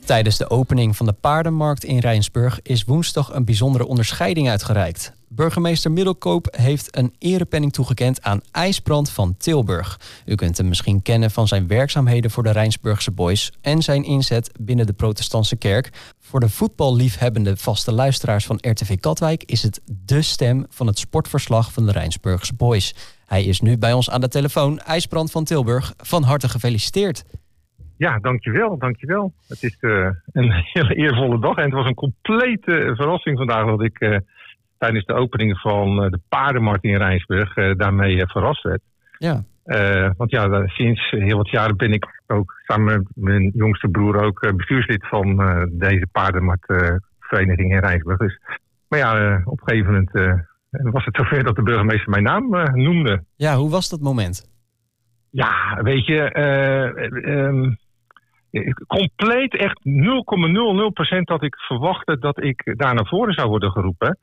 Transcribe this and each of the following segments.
Tijdens de opening van de paardenmarkt in Rijnsburg is woensdag een bijzondere onderscheiding uitgereikt. Burgemeester Middelkoop heeft een erepenning toegekend aan IJsbrand van Tilburg. U kunt hem misschien kennen van zijn werkzaamheden voor de Rijnsburgse Boys en zijn inzet binnen de protestantse kerk. Voor de voetballiefhebbende vaste luisteraars van RTV Katwijk is het dé stem van het sportverslag van de Rijnsburgse Boys. Hij is nu bij ons aan de telefoon. IJsbrand van Tilburg, van harte gefeliciteerd. Ja, dankjewel. Het is een hele eervolle dag en het was een complete verrassing vandaag dat ik tijdens de opening van de paardenmarkt in Rijnsburg daarmee verrast werd. Ja. Want ja, sinds heel wat jaren ben ik ook samen met mijn jongste broer ook bestuurslid van deze paardenmarktvereniging in Rijnsburg. Dus, maar ja, op een gegeven moment was het zover dat de burgemeester mijn naam noemde. Ja, hoe was dat moment? Ja, weet je, compleet echt 0,00% dat ik verwachtte dat ik daar naar voren zou worden geroepen.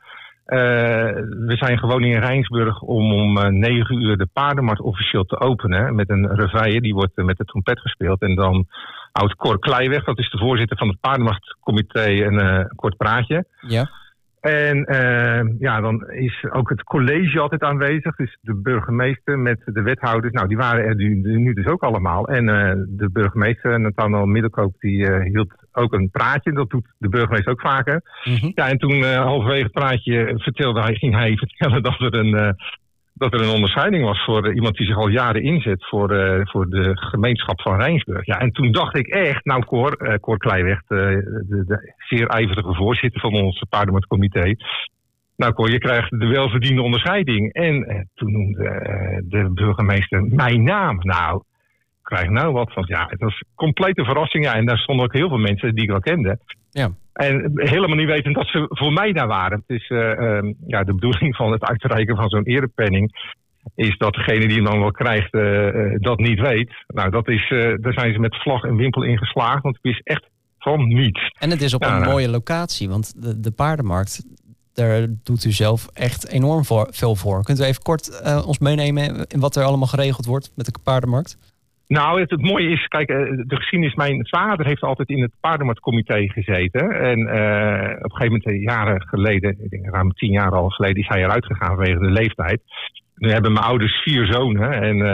We zijn gewoon in Rijnsburg om 9 uur de paardenmarkt officieel te openen. Met een reveille, die wordt met de trompet gespeeld. En dan houdt Cor Kleiweg, dat is de voorzitter van het paardenmarktcomité, een kort praatje. Ja. En dan is ook het college altijd aanwezig. Dus de burgemeester met de wethouders. Nou, die waren er nu dus ook allemaal. En de burgemeester, Nathanael Middelkoop, die hield ook een praatje. Dat doet de burgemeester ook vaker. Mm-hmm. Ja, en toen halverwege het praatje ging hij vertellen dat er een onderscheiding was voor iemand die zich al jaren inzet voor de gemeenschap van Rijnsburg. Ja, en toen dacht ik echt, nou Cor Kleiweg, de zeer ijverige voorzitter van ons paardenmarktcomité. Nou Cor, je krijgt de welverdiende onderscheiding. En toen noemde de burgemeester mijn naam. Nou, krijg nou wat van. Ja, het was een complete verrassing. Ja, en daar stonden ook heel veel mensen die ik wel kende. Ja. En helemaal niet weten dat ze voor mij daar waren. Het is de bedoeling van het uitreiken van zo'n erepenning is dat degene die hem dan wel krijgt dat niet weet. Nou, daar zijn ze met vlag en wimpel in geslaagd, want het is echt van niets. En het is op een mooie locatie, want de paardenmarkt, daar doet u zelf echt enorm veel voor. Kunt u even kort ons meenemen in wat er allemaal geregeld wordt met de paardenmarkt? Nou, het mooie is, kijk, de geschiedenis, mijn vader heeft altijd in het paardenmarktcomité gezeten. En op een gegeven moment, jaren geleden, ik denk ruim 10 jaar al geleden, is hij eruit gegaan vanwege de leeftijd. Nu hebben mijn ouders 4 zonen en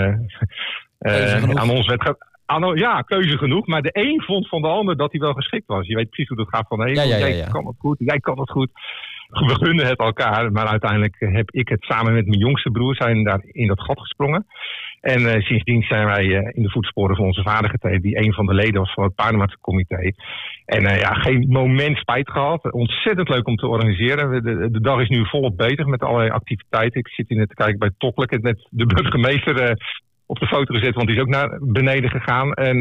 aan ons werd keuze genoeg. Maar de een vond van de ander dat hij wel geschikt was. Je weet precies hoe dat gaat van, jij kan het goed, jij kan het goed. We gunden het elkaar, maar uiteindelijk heb ik het samen met mijn jongste broer zijn daar in dat gat gesprongen. En sindsdien zijn wij in de voetsporen van onze vader getreden, die een van de leden was van het paardenmarktcomité. En geen moment spijt gehad. Ontzettend leuk om te organiseren. De dag is nu volop bezig met allerlei activiteiten. Ik zit hier net te kijken bij Tokkelijk en met de burgemeester op de foto gezet, want die is ook naar beneden gegaan. En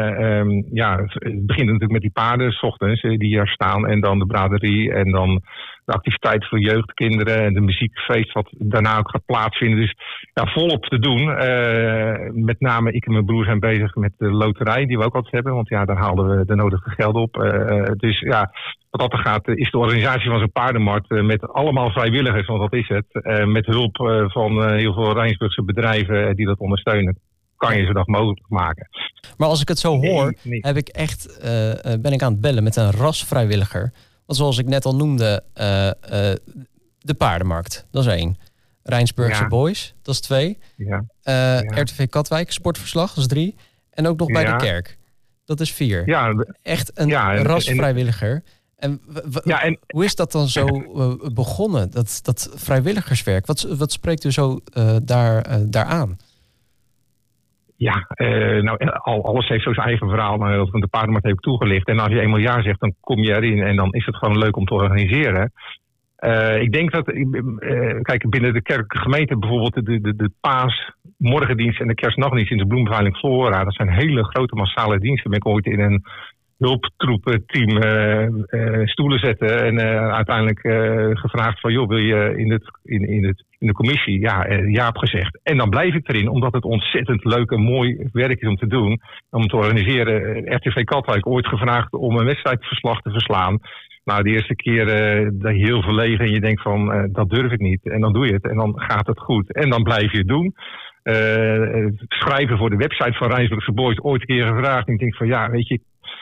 het begint natuurlijk met die paarden, 's ochtends, die er staan. En dan de braderie en dan de activiteit voor jeugdkinderen en de muziekfeest wat daarna ook gaat plaatsvinden. Dus ja, volop te doen. Met name ik en mijn broer zijn bezig met de loterij die we ook altijd hebben. Want ja, daar haalden we de nodige geld op. Dus ja, wat dat er gaat, is de organisatie van zo'n paardenmarkt met allemaal vrijwilligers, want dat is het. Met hulp van heel veel Rijnsburgse bedrijven die dat ondersteunen. Kan je zo dag mogelijk maken. Maar als ik het zo hoor, heb ik ben ik aan het bellen met een rasvrijwilliger. Want zoals ik net al noemde, de paardenmarkt, dat is 1. Rijnsburgse Boys, dat is 2. Ja. RTV Katwijk, sportverslag, dat is 3. En ook nog bij de kerk, dat is 4. Ja, echt een rasvrijwilliger. Hoe is dat dan zo begonnen, dat vrijwilligerswerk? Wat spreekt u zo daaraan? Ja, alles heeft zo zijn eigen verhaal. Maar de paardenmarkt heb ik toegelicht. En als je eenmaal ja zegt, dan kom je erin. En dan is het gewoon leuk om te organiseren. Ik denk dat, kijk, binnen de kerkelijke gemeente bijvoorbeeld de paasmorgendienst en de kerstnachtdienst in de bloemenveiling Flora. Dat zijn hele grote massale diensten. Ben ik ooit in een hulptroepenteam stoelen zetten en uiteindelijk gevraagd van, joh, wil je in de commissie? Ja heb gezegd. En dan blijf ik erin, omdat het ontzettend leuk en mooi werk is om te doen, om te organiseren. RTV Katwijk ooit gevraagd om een wedstrijdverslag te verslaan. Nou, de eerste keer heel verlegen en je denkt van, dat durf ik niet. En dan doe je het en dan gaat het goed. En dan blijf je het doen. Schrijven voor de website van Rijnsburgse Boys ooit een keer gevraagd. En ik denk van, ja, weet je,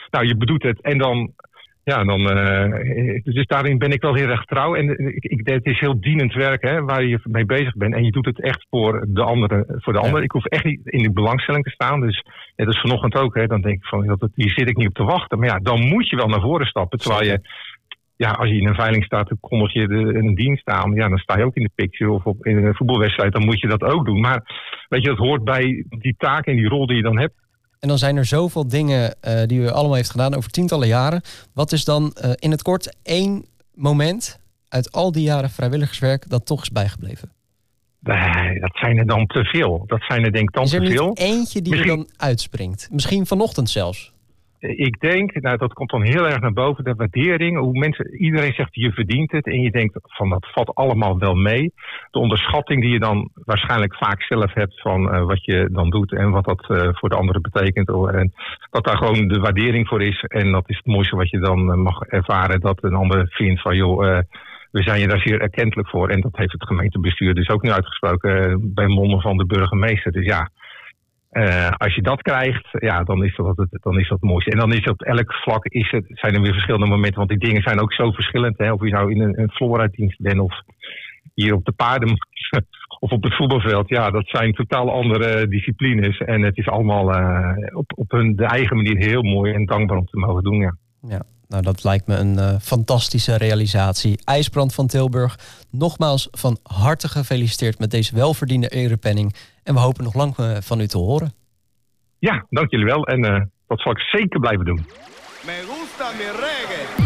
nou, je bedoelt het en dan... Ja, dus daarin ben ik wel heel erg trouw. En het is heel dienend werk, hè, waar je mee bezig bent. En je doet het echt voor de anderen. Ik hoef echt niet in de belangstelling te staan. Dus dat is vanochtend ook. Hè, dan denk ik van, hier zit ik niet op te wachten. Maar ja, dan moet je wel naar voren stappen. Terwijl je, als je in een veiling staat, dan kondig je een dienst aan. Ja, dan sta je ook in de picture of in een voetbalwedstrijd. Dan moet je dat ook doen. Maar weet je, dat hoort bij die taak en die rol die je dan hebt. En dan zijn er zoveel dingen die u allemaal heeft gedaan over tientallen jaren. Wat is dan in het kort 1 moment uit al die jaren vrijwilligerswerk dat toch is bijgebleven? Nee, dat zijn er dan te veel. Dat zijn er denk ik dan te veel. Is er niet eentje die er dan uitspringt? Misschien vanochtend zelfs. Ik denk, dat komt dan heel erg naar boven, de waardering. Hoe iedereen zegt, je verdient het. En je denkt, van dat valt allemaal wel mee. De onderschatting die je dan waarschijnlijk vaak zelf hebt van wat je dan doet en wat dat voor de anderen betekent. En dat daar gewoon de waardering voor is. En dat is het mooiste wat je dan mag ervaren. Dat een ander vindt van, joh, we zijn je daar zeer erkentelijk voor. En dat heeft het gemeentebestuur dus ook nu uitgesproken bij monden van de burgemeester. Dus ja... als je dat krijgt, dan is dat het mooiste. En dan is op elk vlak zijn er weer verschillende momenten. Want die dingen zijn ook zo verschillend. Hè? Of je nou in een flora-dienst bent of hier op de paarden of op het voetbalveld. Ja, dat zijn totaal andere disciplines. En het is allemaal op de eigen manier heel mooi en dankbaar om te mogen doen. Ja. Nou, dat lijkt me een fantastische realisatie. IJsbrand van Tilburg, nogmaals van harte gefeliciteerd met deze welverdiende erepenning. En we hopen nog lang van u te horen. Ja, dank jullie wel. En dat zal ik zeker blijven doen. Me gusta mi reggae.